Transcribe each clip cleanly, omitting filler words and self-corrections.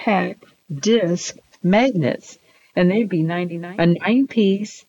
2-pack disc magnets, and they'd be $99. A 9-piece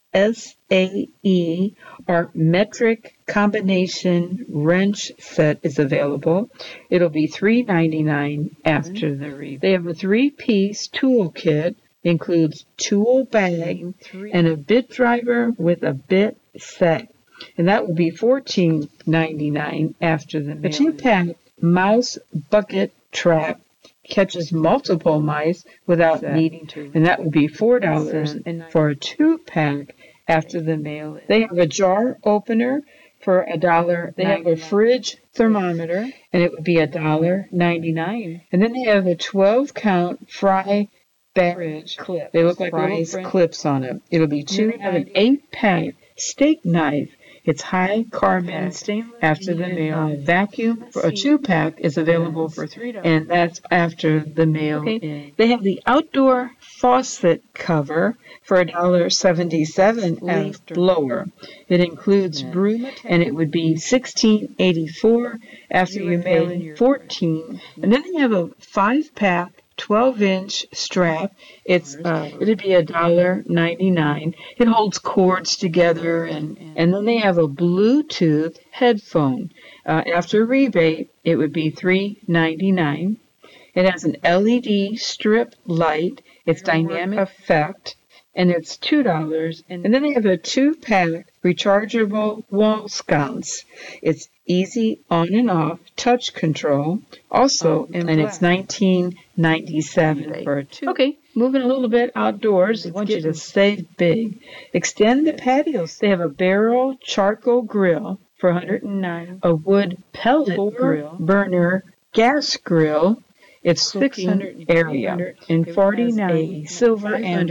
SAE or metric combination wrench set is available. It'll be $3.99 after the rebate. They have a 3-piece tool kit. Includes tool bag and a bit driver with a bit set. And that would be $14.99 after the mail. The 2-pack mouse bucket trap catches multiple mice without needing to, and that would be $4 for a 2-pack after the mail. They have a jar opener for $1. They have a fridge thermometer, and it would be $1.99. And then they have a 12-count fry beverage clip. They look like little clips on it. It'll be $2. Have an 8-pack steak knife. It's high carbon after the mail. Vacuum for a 2-pack is available for $3, and that's after the mail. Okay. They have the outdoor faucet cover for $1.77 after blower. It includes broom, and it would be $16.84 after you mail in $14. And then they have a 5-pack 12-inch strap. It'd be $1.99. It holds cords together, and then they have a Bluetooth headphone. After rebate, it would be $3.99. It has an LED strip light. It's dynamic effect, and it's $2. And then they have a 2-pack rechargeable wall sconce. It's easy on and off touch control. Also, and it's $19.97 for a 2. Okay, moving a little bit outdoors. I want you to save big. Extend the patios. They have a barrel charcoal grill for $109. A wood pellet grill burner gas grill. It's $600 area and $49. Silver and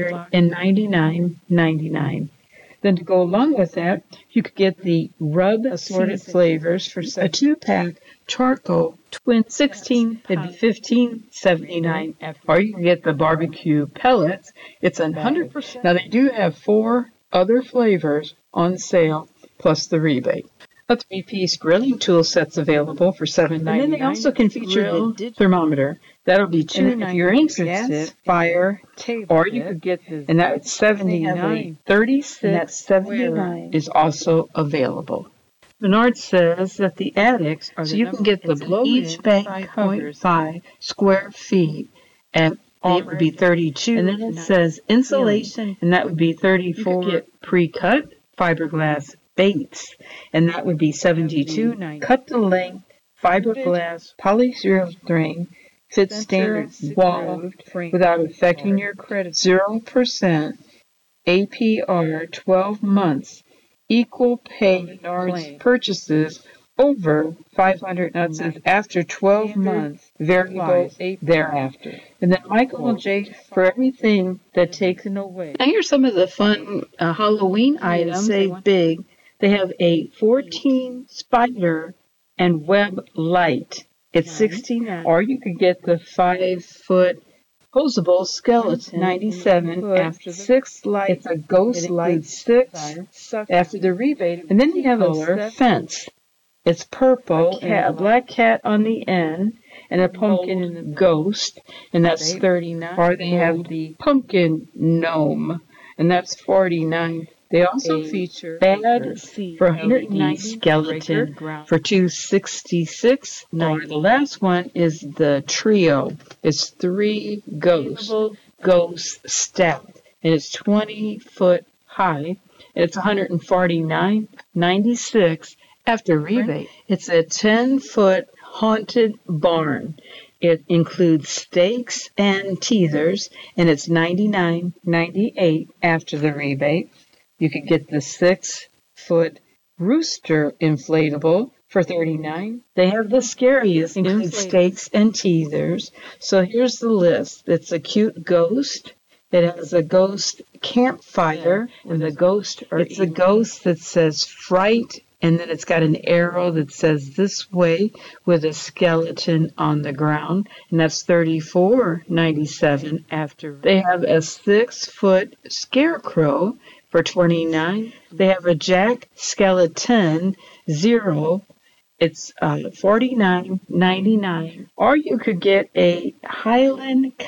$99.99. Then to go along with that, you could get the rub assorted flavors for a 2-pack charcoal twin 16. It'd be $15.79. Or you can get the barbecue pellets. It's 100%. Now they do have 4 other flavors on sale plus the rebate. A 3-piece grilling tool set's available for $7.99. And then they also can feature the thermometer. That'll be $2. If you're interested, fire table, or you could get this, and that's $79. 36 $79 is also available. Bernard says that the attics are you can get the each bank 0.5 square feet, and it would be $32. And then it says insulation, and that would be $34. You could get pre-cut fiberglass baits, and that would be $72. Cut to length fiberglass polyurethane fits standard wall without affecting your credit. 0% APR 12 months. Equal pay purchases over $500. Now it says after 12 months, variable thereafter. And then Michael J. for everything that takes it away. Now here's some of the fun Halloween items. Save big. They have a 14 spider and web light. It's $16. Or you could get the 5-foot posable skeleton, $97. After 6 light, it's a ghost light, $6 after the rebate. And then you have a fence. It's purple, a black cat on the end, and a pumpkin ghost, and that's $39. Or they have the pumpkin gnome, and that's $49. They also feature Bad for $190 skeleton for $266. Or the last one is the trio. It's 3 ghost stacked, and it's 20 foot high. It's $149.96 after rebate. It's a 10-foot haunted barn. It includes stakes and teethers, and it's $99.98 after the rebate. You could get the 6-foot rooster inflatable for $39. They have the scariest, include stakes and teethers. So here's the list. It's a cute ghost. It has a ghost campfire, and the ghost, it's a ghost that says fright, and then it's got an arrow that says this way with a skeleton on the ground, and that's $34.97 after. They have a 6-foot scarecrow for $29. They have a Jack Skeleton 0. It's $49.99. Or you could get a Highland